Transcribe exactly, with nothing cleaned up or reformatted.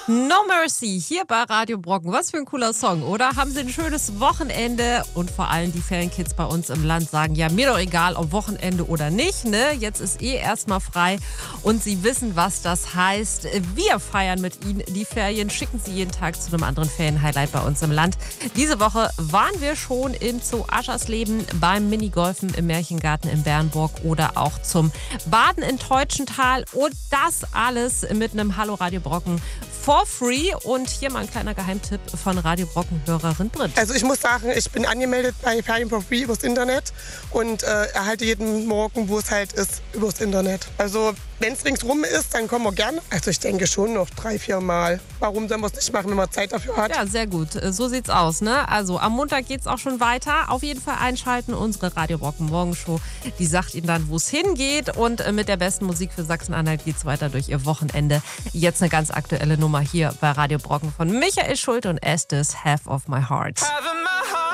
No Mercy hier bei Radio Brocken. Was für ein cooler Song, oder? Haben Sie ein schönes Wochenende? Und vor allem die Ferienkids bei uns im Land sagen, ja, mir doch egal, ob Wochenende oder nicht, ne? Jetzt ist eh erstmal frei und Sie wissen, was das heißt. Wir feiern mit Ihnen die Ferien, schicken Sie jeden Tag zu einem anderen Ferienhighlight bei uns im Land. Diese Woche waren wir schon im Zoo Aschersleben, beim Minigolfen im Märchengarten in Bernburg oder auch zum Baden in Teutschenthal. Und das alles mit einem Hallo Radio Brocken for free. Und hier mal ein kleiner Geheimtipp von Radio Brocken-Hörerin Britt. Also ich muss sagen, ich bin angemeldet bei Ferien for free übers Internet und äh, erhalte jeden Morgen, wo es halt ist, übers Internet. Also wenn es ringsrum ist, dann kommen wir gern. Also ich denke schon noch drei, vier Mal. Warum sollen wir es nicht machen, wenn man Zeit dafür hat? Ja, sehr gut. So sieht's aus, ne? Also am Montag geht's auch schon weiter. Auf jeden Fall einschalten, unsere Radio Brocken Morgenshow. Die sagt Ihnen dann, wo es hingeht. Und mit der besten Musik für Sachsen-Anhalt geht's weiter durch Ihr Wochenende. Jetzt eine ganz aktuelle Nummer hier bei Radio Brocken von Michael Schulte und Estes, Half of My Heart.